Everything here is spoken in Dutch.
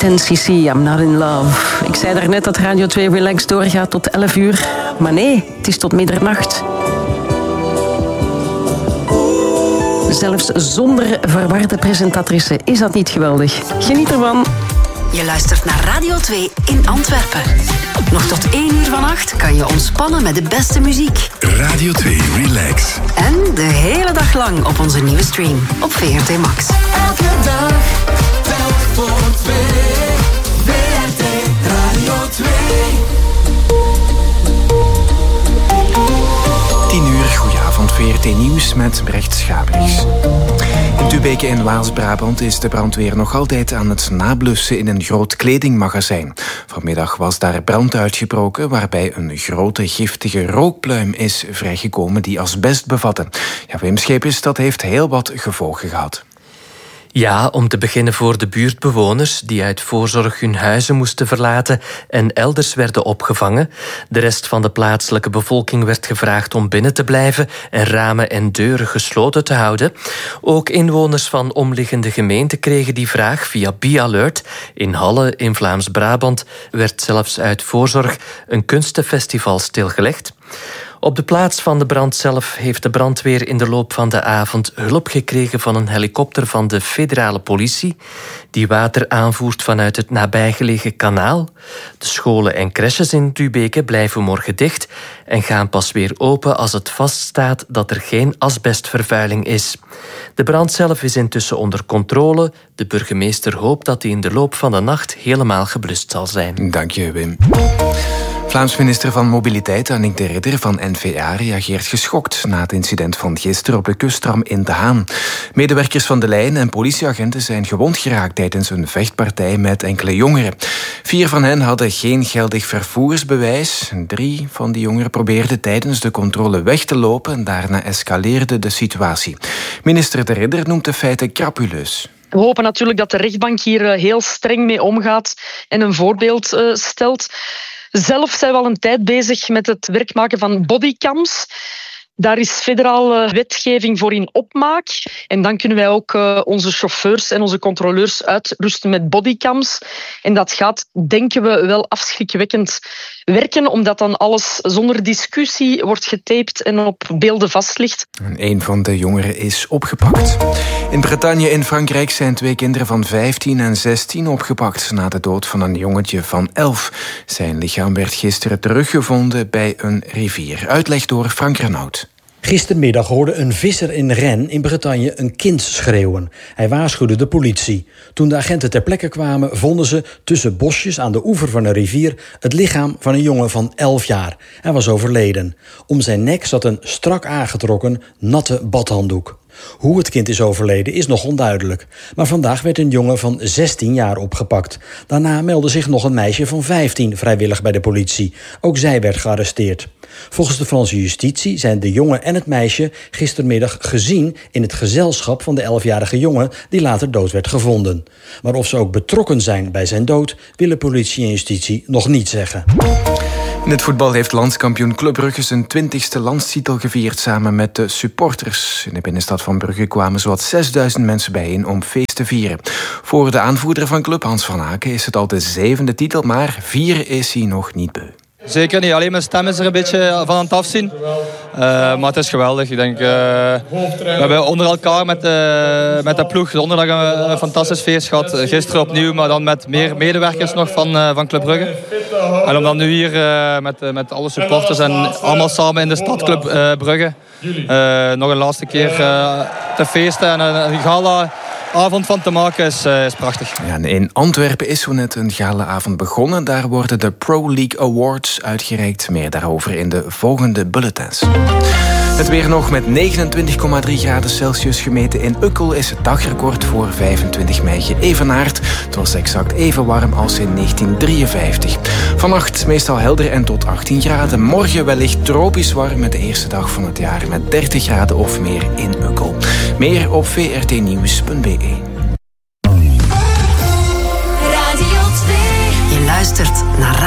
10cc, I'm not in love. Ik zei daarnet dat Radio 2 Relax doorgaat tot 11 uur. Maar nee, het is tot middernacht. Zelfs zonder verwarde presentatrice is dat niet geweldig. Geniet ervan. Je luistert naar Radio 2 in Antwerpen. Nog tot 1 uur vannacht kan je ontspannen met de beste muziek. Radio 2 Relax. En de hele dag lang op onze nieuwe stream op VRT Max. Elke dag, telk voor 2. VRT Radio 2. 10 uur, goedenavond, VRT Nieuws met Brecht Schabriks. In Tubeke in Waals-Brabant is de brandweer nog altijd aan het nablussen in een groot kledingmagazijn. Vanmiddag was daar brand uitgebroken waarbij een grote giftige rookpluim is vrijgekomen die asbest bevatte. Ja, Wim Schepers, dat heeft heel wat gevolgen gehad. Ja, om te beginnen voor de buurtbewoners die uit voorzorg hun huizen moesten verlaten en elders werden opgevangen. De rest van de plaatselijke bevolking werd gevraagd om binnen te blijven en ramen en deuren gesloten te houden. Ook inwoners van omliggende gemeenten kregen die vraag via BeAlert. In Halle, in Vlaams-Brabant, werd zelfs uit voorzorg een kunstenfestival stilgelegd. Op de plaats van de brand zelf heeft de brandweer in de loop van de avond hulp gekregen van een helikopter van de federale politie, die water aanvoert vanuit het nabijgelegen kanaal. De scholen en crèches in Tubeke blijven morgen dicht en gaan pas weer open als het vaststaat dat er geen asbestvervuiling is. De brand zelf is intussen onder controle. De burgemeester hoopt dat die in de loop van de nacht helemaal geblust zal zijn. Dank je, Wim. Vlaams minister van Mobiliteit Annick de Ridder van N-VA reageert geschokt na het incident van gisteren op de kusttram in De Haan. Medewerkers van de lijn en politieagenten zijn gewond geraakt tijdens een vechtpartij met enkele jongeren. 4 van hen hadden geen geldig vervoersbewijs. 3 van die jongeren probeerden tijdens de controle weg te lopen en daarna escaleerde de situatie. Minister de Ridder noemt de feiten crapuleus. We hopen natuurlijk dat de rechtbank hier heel streng mee omgaat en een voorbeeld stelt. Zelf zijn we al een tijd bezig met het werk maken van bodycams. Daar is federale wetgeving voor in opmaak. En dan kunnen wij ook onze chauffeurs en onze controleurs uitrusten met bodycams. En dat gaat, denken we, wel afschrikwekkend werken, omdat dan alles zonder discussie wordt getaped en op beelden vast ligt. Een van de jongeren is opgepakt. In Bretagne in Frankrijk zijn 2 kinderen van 15 en 16 opgepakt na de dood van een jongetje van 11. Zijn lichaam werd gisteren teruggevonden bij een rivier. Uitleg door Frank Renaud. Gistermiddag hoorde een visser in Rennes in Bretagne een kind schreeuwen. Hij waarschuwde de politie. Toen de agenten ter plekke kwamen, vonden ze tussen bosjes aan de oever van een rivier het lichaam van een jongen van 11 jaar. Hij was overleden. Om zijn nek zat een strak aangetrokken, natte badhanddoek. Hoe het kind is overleden is nog onduidelijk. Maar vandaag werd een jongen van 16 jaar opgepakt. Daarna meldde zich nog een meisje van 15 vrijwillig bij de politie. Ook zij werd gearresteerd. Volgens de Franse justitie zijn de jongen en het meisje gistermiddag gezien in het gezelschap van de 11-jarige jongen die later dood werd gevonden. Maar of ze ook betrokken zijn bij zijn dood, willen politie en justitie nog niet zeggen. In het voetbal heeft landskampioen Club Brugge zijn 20e landstitel gevierd samen met de supporters. In de binnenstad van Brugge kwamen zowat 6000 mensen bijeen om feest te vieren. Voor de aanvoerder van club, Hans van Aken, is het al de 7e titel, maar 4 is hij nog niet beu. Zeker niet, alleen mijn stem is er een beetje van aan het afzien. Maar het is geweldig. Ik denk, we hebben onder elkaar met de ploeg donderdag een fantastisch feest gehad. Gisteren opnieuw, maar dan met meer medewerkers nog van Club Brugge. En om dan nu hier met alle supporters en allemaal samen in de stad Club Brugge nog een laatste keer te feesten en een gala-avond van te maken is prachtig. Ja, in Antwerpen is zo net een gala-avond begonnen. Daar worden de Pro League Awards uitgereikt. Meer daarover in de volgende bulletins. Het weer nog met 29,3 graden Celsius gemeten in Ukkel is het dagrecord voor 25 mei geëvenaard. Het was exact even warm als in 1953. Vannacht meestal helder en tot 18 graden. Morgen wellicht tropisch warm met de eerste dag van het jaar met 30 graden of meer in Ukkel. Meer op vrtnieuws.be. Je luistert naar